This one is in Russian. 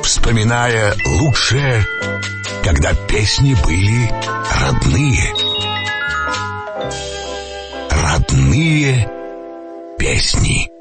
вспоминая лучшее, когда песни были родные. Родные песни.